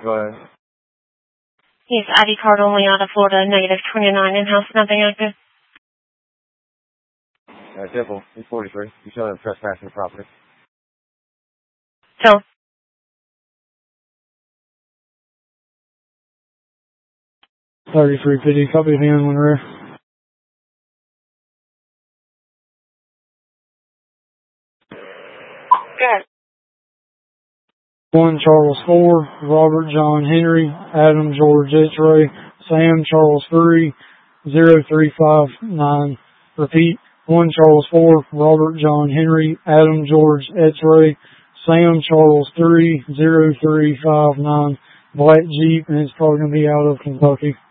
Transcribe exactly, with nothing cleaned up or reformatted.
Go ahead. Yes, I D card only out of Florida, negative twenty-nine, in-house, nothing active. Uh, Temple, he's forty-three. You showing him trespassing the property. So. thirty-three fifty, copy hand when ready. Good. One Charles four, Robert John Henry, Adam George X-Ray, Sam Charles three, zero three five nine. Repeat, one Charles four, Robert John Henry, Adam George X-Ray, Sam Charles three, zero three five nine. Black Jeep, and it's probably going to be out of Kentucky.